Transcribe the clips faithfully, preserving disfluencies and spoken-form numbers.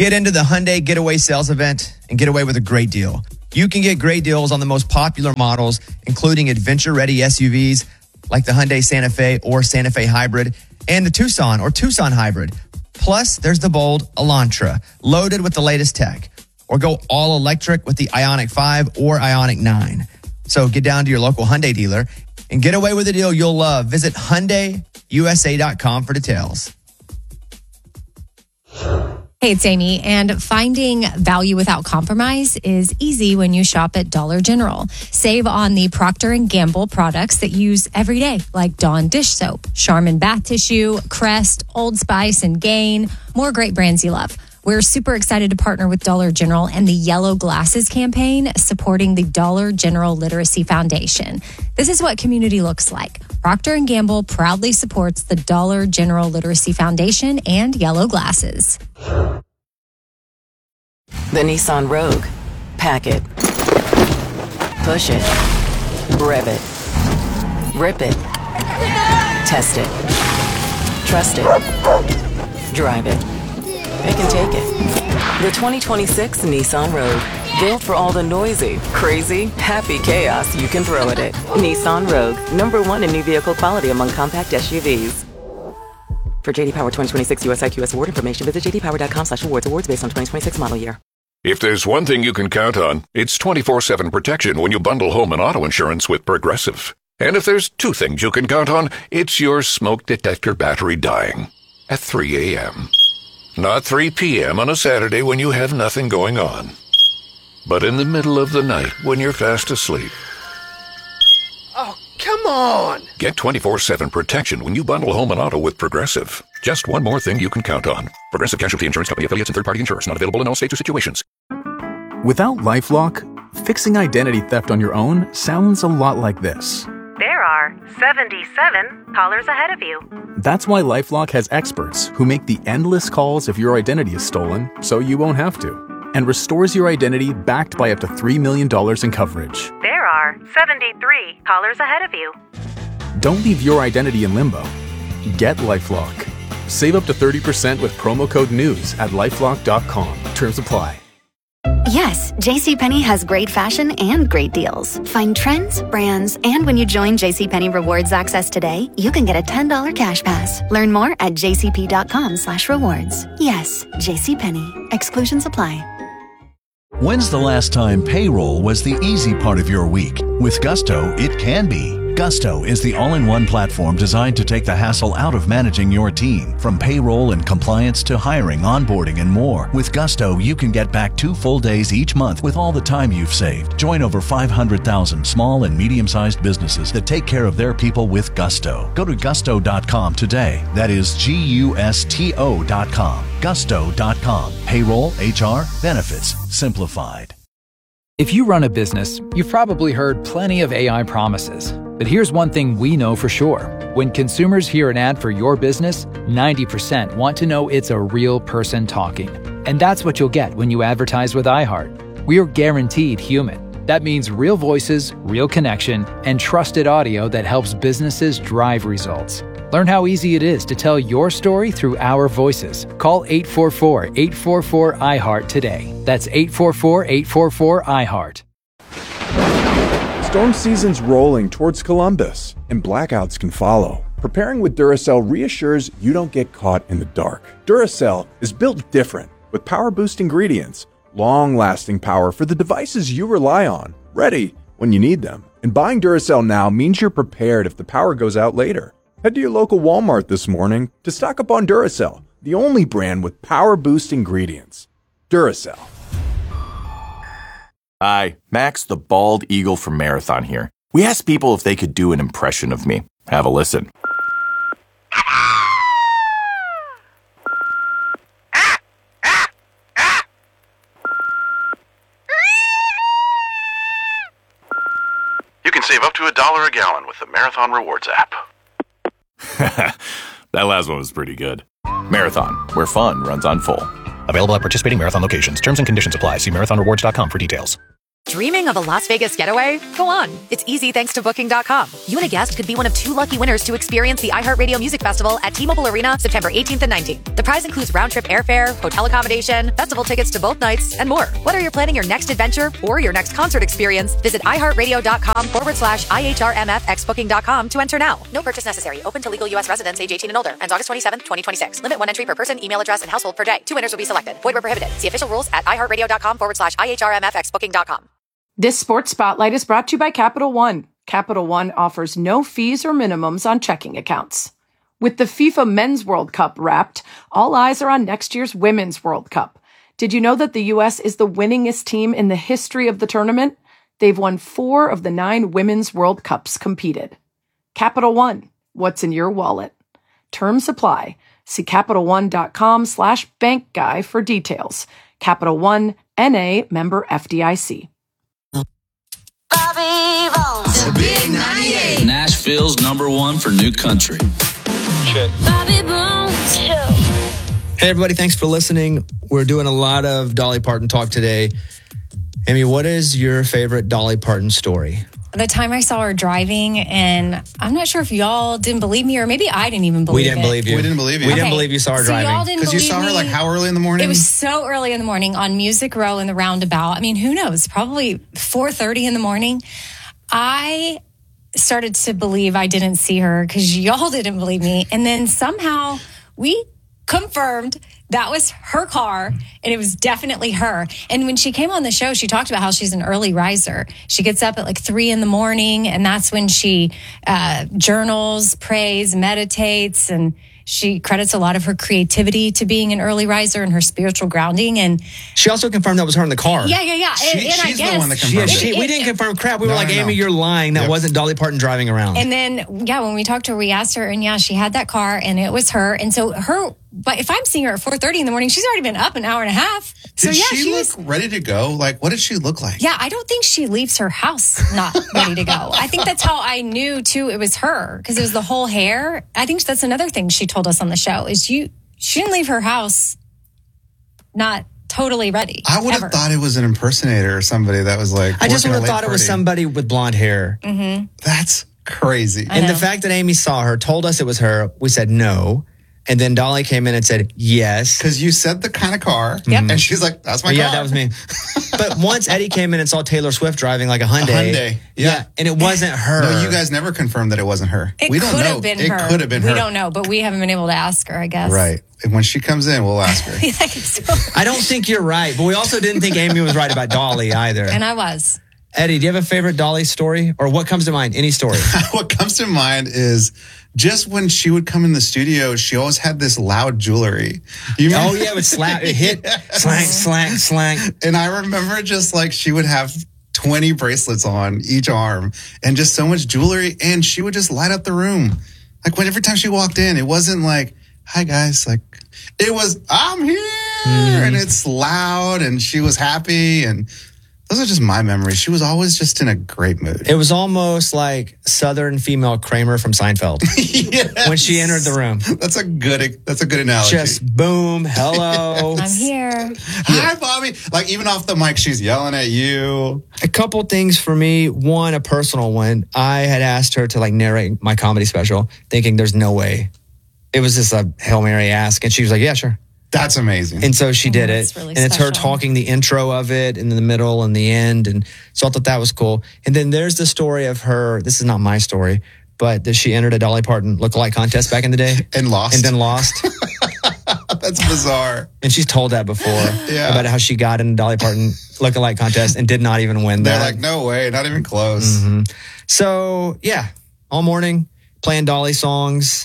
Get into the Hyundai Getaway Sales Event and get away with a great deal. You can get great deals on the most popular models, including adventure-ready S U Vs like the Hyundai Santa Fe or Santa Fe Hybrid and the Tucson or Tucson Hybrid. Plus, there's the bold Elantra, loaded with the latest tech. Or go all electric with the Ioniq five or Ioniq nine. So get down to your local Hyundai dealer and get away with a deal you'll love. Visit Hyundai U S A dot com for details. Hey, it's Amy, and finding value without compromise is easy when you shop at Dollar General. Save on the Procter and Gamble products that you use every day, like Dawn dish soap, Charmin bath tissue, Crest, Old Spice, and Gain. More great brands you love. We're super excited to partner with Dollar General and the Yellow Glasses campaign, supporting the Dollar General Literacy Foundation. This is what community looks like. Procter and Gamble proudly supports the Dollar General Literacy Foundation and Yellow Glasses. The Nissan Rogue. Pack it. Push it. Rev it. Rip it. Test it. Trust it. Drive it. It can take it. The twenty twenty-six Nissan Rogue. Built for all the noisy, crazy, happy chaos you can throw at it. Nissan Rogue. Number one in new vehicle quality among compact S U Vs. For J D Power twenty twenty-six U S I Q S award information, visit j d power dot com slash awards. Awards based on twenty twenty-six model year. If there's one thing you can count on, it's twenty-four seven protection when you bundle home and auto insurance with Progressive. And if there's two things you can count on, it's your smoke detector battery dying at three a.m. Not three p.m. on a Saturday when you have nothing going on, but in the middle of the night when you're fast asleep. Oh, come on! Get twenty-four seven protection when you bundle home and auto with Progressive. Just one more thing you can count on. Progressive Casualty Insurance Company affiliates and third-party insurers. Not available in all states or situations. Without LifeLock, fixing identity theft on your own sounds a lot like this. There are seventy-seven callers ahead of you. That's why LifeLock has experts who make the endless calls if your identity is stolen so you won't have to, and restores your identity backed by up to three million dollars in coverage. There are seventy-three callers ahead of you. Don't leave your identity in limbo. Get LifeLock. Save up to thirty percent with promo code NEWS at lifelock dot com. Terms apply. Yes, JCPenney has great fashion and great deals. Find trends, brands, and when you join JCPenney Rewards Access today, you can get a ten dollars cash pass. Learn more at j c p dot com slash rewards. Yes, JCPenney. Exclusions apply. When's the last time payroll was the easy part of your week? With Gusto, it can be. Gusto is the all-in-one platform designed to take the hassle out of managing your team. From payroll and compliance to hiring, onboarding, and more. With Gusto, you can get back two full days each month with all the time you've saved. Join over five hundred thousand small and medium-sized businesses that take care of their people with Gusto. Go to gusto dot com today. That is G U S T O dot com. gusto dot com. Payroll, H R, benefits, simplified. If you run a business, you've probably heard plenty of A I promises. But here's one thing we know for sure. When consumers hear an ad for your business, ninety percent want to know it's a real person talking. And that's what you'll get when you advertise with iHeart. We're guaranteed human. That means real voices, real connection, and trusted audio that helps businesses drive results. Learn how easy it is to tell your story through our voices. Call eight four four, eight four four, I heart today. That's eight four four, eight four four, I heart. Storm season's rolling towards Columbus, and blackouts can follow. Preparing with Duracell reassures you don't get caught in the dark. Duracell is built different, with power boost ingredients, long-lasting power for the devices you rely on, ready when you need them. And buying Duracell now means you're prepared if the power goes out later. Head to your local Walmart this morning to stock up on Duracell, the only brand with power boost ingredients. Duracell. Hi, Max the Bald Eagle from Marathon here. We asked people if they could do an impression of me. Have a listen. You can save up to a dollar a gallon with the Marathon Rewards app. That last one was pretty good. Marathon, where fun runs on full. Available at participating Marathon locations. Terms and conditions apply. See marathon rewards dot com for details. Dreaming of a Las Vegas getaway? Go on. It's easy thanks to Booking dot com. You and a guest could be one of two lucky winners to experience the iHeartRadio Music Festival at T-Mobile Arena September eighteenth and nineteenth. The prize includes round-trip airfare, hotel accommodation, festival tickets to both nights, and more. Whether you're planning your next adventure or your next concert experience, visit iHeartRadio.com forward slash IHRMFX Booking dot com to enter now. No purchase necessary. Open to legal U S residents age eighteen and older. Ends August twenty-seventh, twenty twenty-six. Limit one entry per person, email address, and household per day. Two winners will be selected. Void where prohibited. See official rules at iHeartRadio.com forward slash IHRMFX Booking dot com. This Sports Spotlight is brought to you by Capital One. Capital One offers no fees or minimums on checking accounts. With the FIFA Men's World Cup wrapped, all eyes are on next year's Women's World Cup. Did you know that the U S is the winningest team in the history of the tournament? They've won four of the nine Women's World Cups competed. Capital One, what's in your wallet? Terms apply. See CapitalOne.com slash bank guy for details. Capital One, N A, member F D I C. Bobby Bones. The Big ninety-eight. Nashville's number one for new country. Bobby Bones. Hey, everybody. Thanks for listening. We're doing a lot of Dolly Parton talk today. Amy, what is your favorite Dolly Parton story? The time I saw her driving, and I'm not sure if y'all didn't believe me, or maybe I didn't even believe We didn't it. believe you. We didn't believe you. We Okay. didn't believe you saw her So y'all driving. didn't Because you believe saw her me. like how early in the morning? It was so early in the morning on Music Row in the roundabout. I mean, who knows? Probably four thirty in the morning. I started to believe I didn't see her because y'all didn't believe me. And then somehow we confirmed that was her car, and it was definitely her. And when she came on the show, she talked about how she's an early riser. She gets up at like three in the morning, and that's when she uh, journals, prays, meditates, and she credits a lot of her creativity to being an early riser and her spiritual grounding. And She also confirmed that was her in the car. yeah, yeah, yeah. She- and, and I she's the guess one that Yeah, confirmed she, it. we didn't confirm crap. We were No, like, no, no. Amy, you're lying. That Yep. wasn't Dolly Parton driving around. And then, yeah, when we talked to her, we asked her, and yeah, she had that car, and it was her. And so her, but if I'm seeing her at four thirty in the morning, she's already been up an hour and a half. So Did yeah, she, she look was. ready to go? Like, what did she look like? Yeah, I don't think she leaves her house not ready to go. I think that's how I knew too it was her, because it was the whole hair. I think that's another thing she told us on the show is you she didn't leave her house not totally ready. I would ever. have thought it was an impersonator or somebody that was like. I just would working have a thought late it was party. somebody with blonde hair. Mm-hmm. That's crazy. I And the know. fact that Amy saw her, told us it was her, we said no. And then Dolly came in and said yes. Because you said the kind of car, Yep. and she's like, "That's my yeah, car." that was me. But once Eddie came in and saw Taylor Swift driving like a Hyundai. Hyundai, yeah. and it wasn't her. No, you guys never confirmed that it wasn't her. It we don't could know. have been it her. could have been we her. We don't know, but we haven't been able to ask her, I guess. Right. And when she comes in, we'll ask her. Like, so- I don't think you're right, but we also didn't think Amy was right about Dolly either. and I was. Eddie, do you have a favorite Dolly story? Or what comes to mind? Any story? What comes to mind is just when she would come in the studio, she always had this loud jewelry. You Oh, remember? yeah, it would slap, it hit, slang, slang, slang. And I remember just like she would have twenty bracelets on each arm and just so much jewelry. And she would just light up the room. Like when every time she walked in, it wasn't like, "Hi guys." Like it was, "I'm here." Mm. And it's loud and she was happy. And those are just my memories. She was always just in a great mood. It was almost like Southern female Kramer from Seinfeld Yes. when she entered the room. That's a good, that's a good analogy. Just boom, hello. I'm here. Hi, Bobby. Like even off the mic, she's yelling at you. A couple things for me. One, a personal one. I had asked her to like narrate my comedy special, thinking there's no way. It was just a Hail Mary ask. And she was like, yeah, sure. That's amazing. And so she did Oh, it. that's really and it's her special. talking the intro of it and in the middle and the end. And so I thought that was cool. And then there's the story of her. This is not my story, but that she entered a Dolly Parton lookalike contest back in the day. And lost. And then lost. That's bizarre. And she's told that before Yeah. about how she got in a Dolly Parton lookalike contest and did not even win They're that. like, no way, not even close. Mhm. So yeah, all morning playing Dolly songs,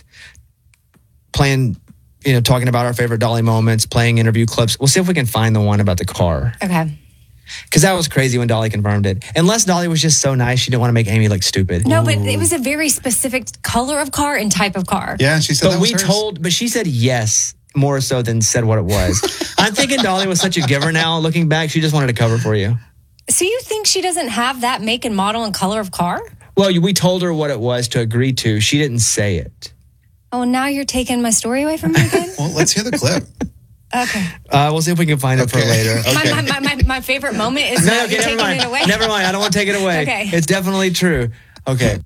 playing, you know, talking about our favorite Dolly moments, playing interview clips. We'll see if we can find the one about the car. Okay. Because that was crazy when Dolly confirmed it. Unless Dolly was just so nice, she didn't want to make Amy look stupid. No, but it was a very specific color of car and type of car. Yeah, she said But that was we hers. told, but she said yes more so than said what it was. I'm thinking Dolly was such a giver now. Looking back, she just wanted to cover for you. So you think she doesn't have that make and model and color of car? Well, we told her what it was to agree to. She didn't say it. Oh, now you're taking my story away from me again? Well, let's hear the clip. Okay. Uh, we'll see if we can find it for Okay. later. My, Okay. my, my, my, my favorite moment is No, now okay, you're never taking mind. it away. Never mind. I don't want to take it away. Okay. It's definitely true. Okay.